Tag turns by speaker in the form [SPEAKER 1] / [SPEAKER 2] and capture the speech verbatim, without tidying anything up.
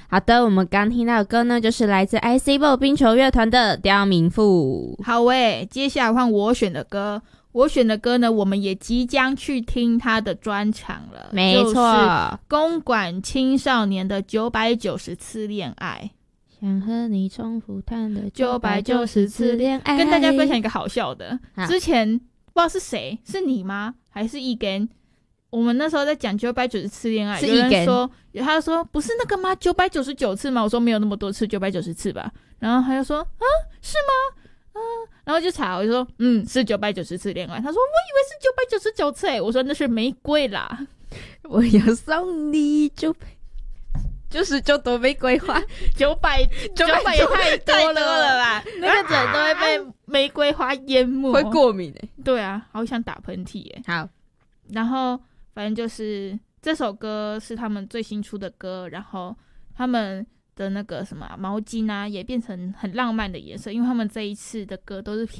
[SPEAKER 1] 好的，我们刚听到的歌呢，就是来自 I C B O 冰球乐团的《刁民妇》。
[SPEAKER 2] 好诶，接下来换我选的歌。我选的歌呢，我们也即将去听他的专场了，
[SPEAKER 1] 没错，
[SPEAKER 2] 就是公馆青少年的九百九十次恋爱。
[SPEAKER 1] 想和你重复谈的九百九十次恋爱。
[SPEAKER 2] 跟大家分享一个好笑的，
[SPEAKER 1] 好
[SPEAKER 2] 之前不知道是谁，是你吗？还是一根？我们那时候在讲九百九十次恋爱，有人说，他说不是那个吗？九百九十九次吗？我说没有那么多次，九百九十次吧。然后他就说啊，是吗？啊，然后就查，我就说嗯，是九百九十次恋爱。他说我以为是九百九十九次诶，我说那是玫瑰啦。
[SPEAKER 1] 我要送你九百九十九朵玫瑰花，
[SPEAKER 2] 九百九百也太多了了啦，那个人都会被玫瑰花淹没，
[SPEAKER 1] 会过敏诶。
[SPEAKER 2] 对啊，好想打喷嚏诶。
[SPEAKER 1] 好，
[SPEAKER 2] 然后反正就是这首歌是他们最新出的歌，然后他们的那个什么毛巾啊也变成很浪漫的颜色，因为他们这一次的歌都是